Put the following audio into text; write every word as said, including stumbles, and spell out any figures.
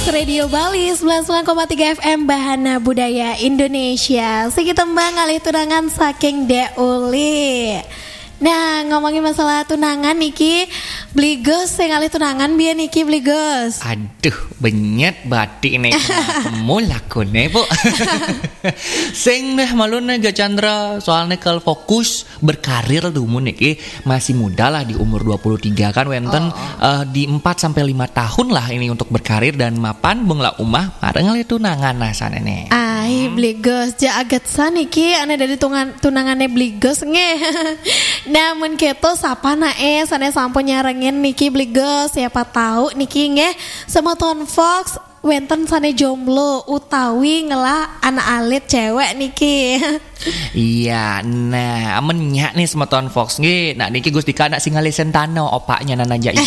Radio Bali sembilan puluh sembilan koma tiga F M Bahana Budaya Indonesia. Segi tembang alih tunangan saking Dek Uli. Nah, ngomongin masalah tunangan niki, Bligos sing alih tunangan biar niki Bligos. Aduh, benyet batik nih kamu lakone, Bu. Sing deh malu nih Gak Chandra, soalnya kalau fokus berkarir dulu niki masih muda lah di umur dua puluh tiga kan wenten oh. uh, di empat sampai lima tahun lah ini untuk berkarir dan mapan bengla umah mareng alih tunangan nah sana nih. Ai, Bligos, ja agat saniki ane dari tungan, tunangannya Bligos nge. Namun keto sapa nae sana sampo nyarengin niki Bligos, siapa tahu niki nge sama Ton Fox wenten sana jomblo utawi ngelah anak alit cewek niki. Iya, nah menyak nih sama Ton Fox nge. Nah niki Gustika anak singali sentano opaknya nana jai